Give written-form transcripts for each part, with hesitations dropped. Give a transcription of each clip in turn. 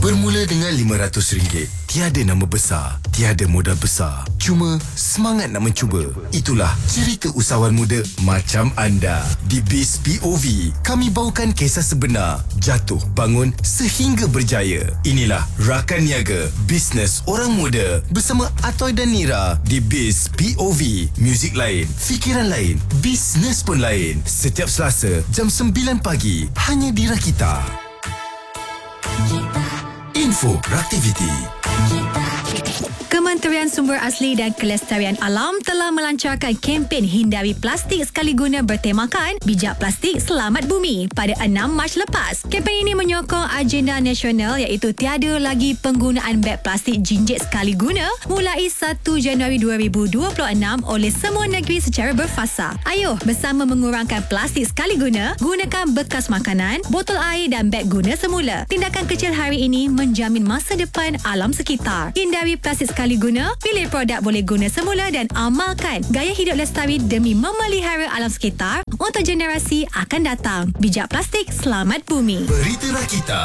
Bermula dengan RM500, tiada nama besar, tiada modal besar, cuma semangat nak mencuba. Itulah cerita usahawan muda macam anda. Di Biz POV, kami bawakan kisah sebenar, jatuh bangun sehingga berjaya. Inilah Rakan Niaga, bisnes orang muda bersama Atoy dan Nira di Biz POV. Muzik lain, fikiran lain, bisnes pun lain. Setiap Selasa jam 9 pagi hanya di Rakita. Info Raktiviti. Kementerian Sumber Asli dan Kelestarian Alam telah melancarkan kempen hindari plastik sekali guna bertemakan Bijak Plastik Selamat Bumi pada 6 Mac lepas. Kempen ini menyokong agenda nasional iaitu tiada lagi penggunaan beg plastik jinjit sekali guna mulai 1 Januari 2026 oleh semua negeri secara berfasa. Ayuh bersama mengurangkan plastik sekali guna, gunakan bekas makanan, botol air dan beg guna semula. Tindakan kecil hari ini menjamin masa depan alam sekitar. Hindari plastik sekali guna, pilih produk boleh guna semula dan amalkan gaya hidup lestari demi memelihara alam sekitar untuk generasi akan datang. Bijak Plastik Selamat Bumi. Berita Rakita.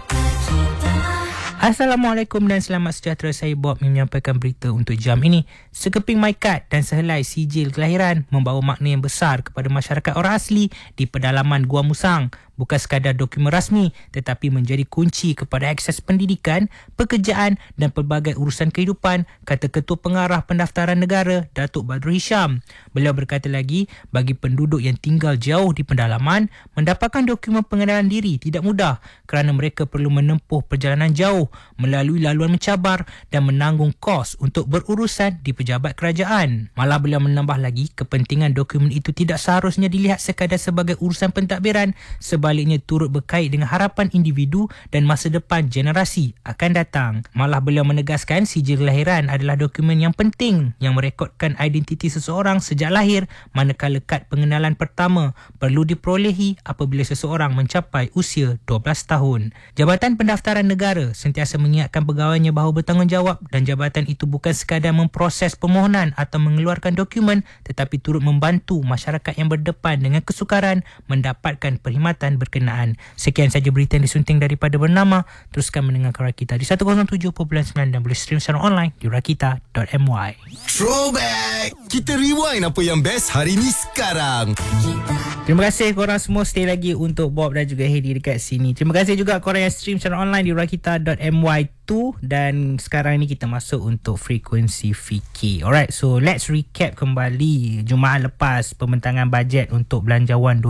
Assalamualaikum dan selamat sejahtera. Saya Bob menyampaikan berita untuk jam ini. Sekeping MyCard dan sehelai sijil kelahiran membawa makna yang besar kepada masyarakat orang asli di pedalaman Gua Musang. Bukan sekadar dokumen rasmi tetapi menjadi kunci kepada akses pendidikan, pekerjaan dan pelbagai urusan kehidupan, kata Ketua Pengarah Pendaftaran Negara, Datuk Badrul Hisham. Beliau berkata lagi, bagi penduduk yang tinggal jauh di pedalaman, mendapatkan dokumen pengenalan diri tidak mudah kerana mereka perlu menempuh perjalanan jauh melalui laluan mencabar dan menanggung kos untuk berurusan di pejabat kerajaan. Malah beliau menambah lagi, kepentingan dokumen itu tidak seharusnya dilihat sekadar sebagai urusan pentadbiran, sebaliknya turut berkait dengan harapan individu dan masa depan generasi akan datang. Malah beliau menegaskan sijil kelahiran adalah dokumen yang penting yang merekodkan identiti seseorang sejak lahir, manakala kad pengenalan pertama perlu diperolehi apabila seseorang mencapai usia 12 tahun. Jabatan Pendaftaran Negara sentiasa mengingatkan pegawainya bahawa bertanggungjawab dan jabatan itu bukan sekadar memproses permohonan atau mengeluarkan dokumen tetapi turut membantu masyarakat yang berdepan dengan kesukaran mendapatkan perkhidmatan berkenaan. Sekian saja berita yang disunting daripada Bernama. Teruskan mendengarkan Rakita di 107.9 dan boleh stream secara online di rakita.my. Throwback. Kita rewind apa yang best hari ni sekarang. Terima kasih korang semua stay lagi untuk Bob dan juga Hedi dekat sini. Terima kasih juga korang yang stream secara online di rakita.my2. Dan sekarang ni kita masuk untuk frekuensi fikir. Alright, so let's recap kembali Jumaat lepas pembentangan bajet untuk belanjawan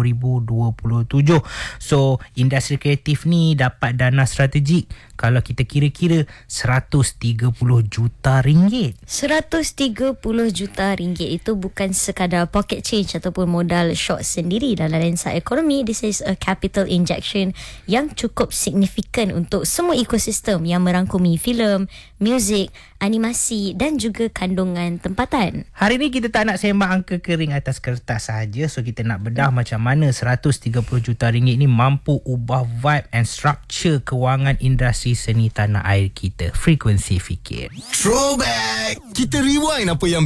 2027. So industri kreatif ni dapat dana strategik kalau kita kira-kira 130 juta ringgit. 130 juta ringgit itu bukan sekadar pocket change ataupun modal short sendiri. Dalam lensa ekonomi, this is a capital injection yang cukup signifikan untuk semua ekosistem yang merangkumi filem, muzik, animasi dan juga kandungan tempatan. Hari ni kita tak nak sembang angka kering atas kertas saja. So kita nak bedah macam mana 130 juta ringgit ni mampu ubah vibe and structure kewangan industri seni tanah air kita. Frekuensi fikir. Throwback. Kita rewind apa yang